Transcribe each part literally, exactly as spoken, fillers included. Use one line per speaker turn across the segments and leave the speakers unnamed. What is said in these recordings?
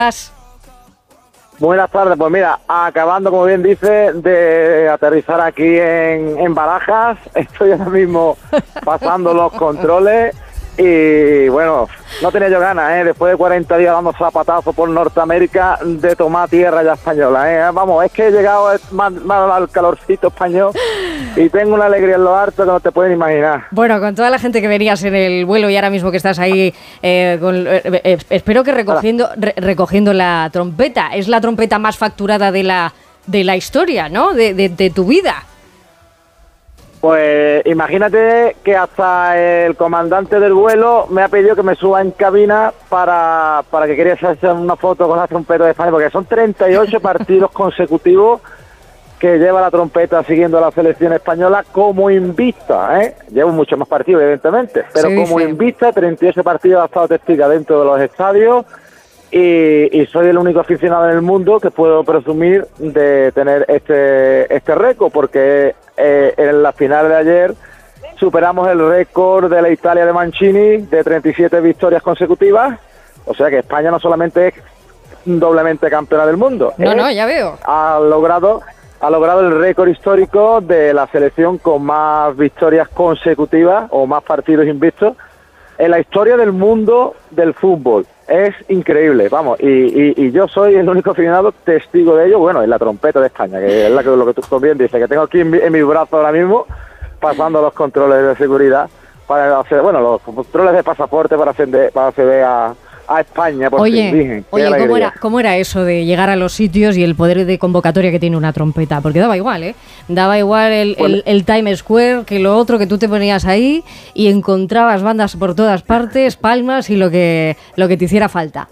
Buenas tardes, pues mira, acabando, como bien dice, de aterrizar aquí en, en Barajas. Estoy ahora mismo pasando los controles y bueno, no tenía yo ganas, ¿eh? Después de cuarenta días dando zapatazos por Norteamérica, de tomar tierra ya española, ¿eh? Vamos, es que he llegado más, más al calorcito español y tengo una alegría en lo harto que no te pueden imaginar.
Bueno, con toda la gente que venías en el vuelo y ahora mismo que estás ahí, eh, con, eh, eh, espero que recogiendo re, recogiendo la trompeta. Es la trompeta más facturada de la de la historia, ¿no? De, de, de tu vida.
Pues imagínate que hasta el comandante del vuelo me ha pedido que me suba en cabina para, para que quería hacer una foto con la trompeta de España, porque son treinta y ocho partidos consecutivos que lleva la trompeta siguiendo a la selección española como invicta, ¿eh? Llevo muchos más partidos, evidentemente, pero sí, como sí. invicta, treinta y ocho partidos ha estado testiga dentro de los estadios y, y soy el único aficionado en el mundo que puedo presumir de tener este, este récord, porque eh, en la final de ayer superamos el récord de la Italia de Mancini de treinta y siete victorias consecutivas, o sea que España no solamente es doblemente campeona del mundo.
No,
¿eh?
no, ya veo.
Ha logrado... ha logrado el récord histórico de la selección con más victorias consecutivas o más partidos invictos en la historia del mundo del fútbol. Es increíble, vamos, y, y, y yo soy el único aficionado testigo de ello, bueno, en la trompeta de España, que es la que, lo que tú también dices, que tengo aquí en mi, en mi brazo ahora mismo, pasando los controles de seguridad, para hacer, bueno, los controles de pasaporte para acceder, para acceder a... a España, por
oye,
fin, dije,
oye ¿cómo era, ¿cómo era eso de llegar a los sitios y el poder de convocatoria que tiene una trompeta? Porque daba igual, ¿eh? Daba igual el, bueno. el, el Times Square que lo otro, que tú te ponías ahí y encontrabas bandas por todas partes, palmas y lo que, lo que te hiciera falta.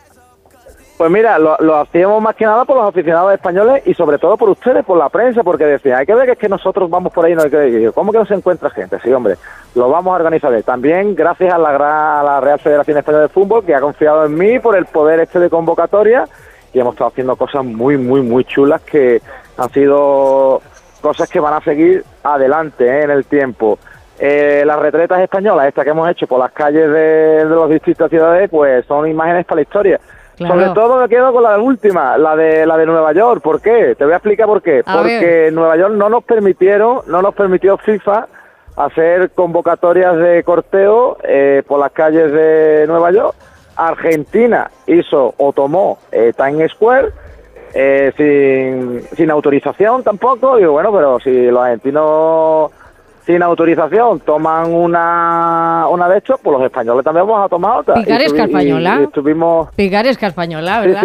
Pues mira, lo, lo hacíamos más que nada por los aficionados españoles y sobre todo por ustedes, por la prensa, porque decía, hay que ver que es que nosotros vamos por ahí, no hay que ver. ¿Cómo que no se encuentra gente? Sí, hombre, lo vamos a organizar. También gracias a la, a la Real Federación Española de Fútbol, que ha confiado en mí por el poder este de convocatoria, y hemos estado haciendo cosas muy, muy, muy chulas que han sido cosas que van a seguir adelante, ¿eh? En el tiempo. Eh, las retretas españolas, estas que hemos hecho por las calles de, de los distritos de ciudades, pues son imágenes para la historia. Claro. Sobre todo me quedo con la última, la de la de Nueva York. ¿Por qué? Te voy a explicar por qué. A Porque ver. Nueva York no nos permitieron, no nos permitió FIFA hacer convocatorias de corteo eh, por las calles de Nueva York. Argentina hizo o tomó eh, Times Square eh, sin, sin autorización tampoco. Digo, bueno, pero si los argentinos sin autorización toman una una de estos, pues los españoles también vamos a tomar otra.
Picaresca española.
Y estuvimos...
Picaresca española, ¿verdad?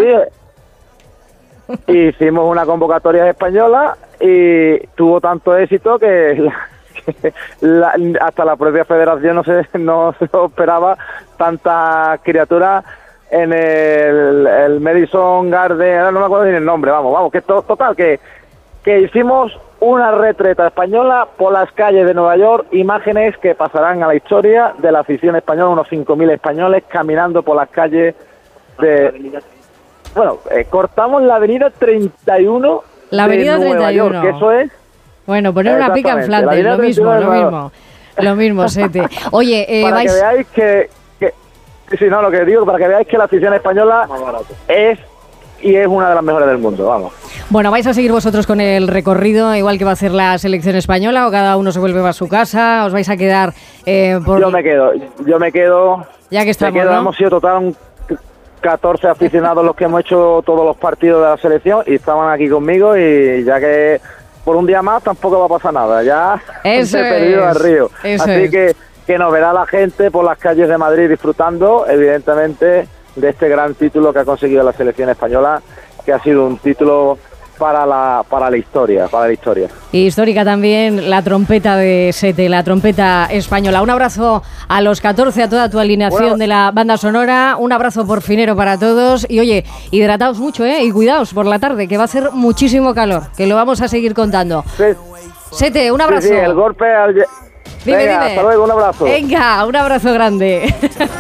Sí, sí. Hicimos una convocatoria española y tuvo tanto éxito que, la, que la, hasta la propia federación no se, no se esperaba tantas criaturas en el, el Madison Garden, no me acuerdo ni el nombre, vamos, vamos, que to, total, que, que hicimos una retreta española por las calles de Nueva York, imágenes que pasarán a la historia de la afición española, unos cinco mil españoles caminando por las calles de... Bueno, eh, cortamos la avenida treinta y uno
la avenida
de Nueva
treinta y uno.
York, que eso es...
Bueno, poner una pica en Flandes, lo mismo, lo mismo, lo mismo, Sete. Oye, eh,
para
vais...
que veáis que, que... Sí, no, lo que digo, para que veáis que la afición española es... y es una de las mejores del mundo, vamos.
Bueno, ¿vais a seguir vosotros con el recorrido, igual que va a hacer la selección española, o cada uno se vuelve a su casa? ¿Os vais a quedar eh, por...?
Yo me quedo, yo me quedo...
Ya que estamos,
me quedo,
¿no?
Hemos sido total un catorce aficionados los que hemos hecho todos los partidos de la selección y estaban aquí conmigo, y ya que por un día más tampoco va a pasar nada, ya
Eso
me he perdido al río.
Eso
Así
es.
que, que nos verá la gente por las calles de Madrid disfrutando, evidentemente, de este gran título que ha conseguido la selección española, que ha sido un título para la para la historia, para la historia.
Y histórica también la trompeta de Sete, la trompeta española. Un abrazo a los catorce, a toda tu alineación bueno, de la banda sonora, un abrazo porfinero para todos, y oye, hidrataos mucho, ¿eh? Y cuidaos por la tarde, que va a hacer muchísimo calor, que lo vamos a seguir contando.
Sí.
Sete, un abrazo.
Sí, sí, el golpe al...
Dime,
Venga,
dime.
Hasta luego, un abrazo.
Venga, un abrazo grande.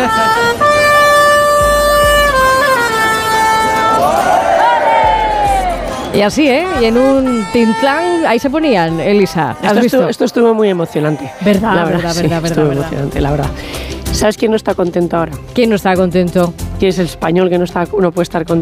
Y así, ¿eh? Y en un tintlán, ahí se ponían, Elisa. ¿Has
esto,
visto?
Estuvo, esto estuvo muy emocionante.
¿Verdad?
La
verdad,
sí,
verdad,
estuvo
verdad,
emocionante, la verdad. ¿Sabes quién no está contento ahora?
¿Quién no está contento?
tienes el español que no está, no puede estar contigo.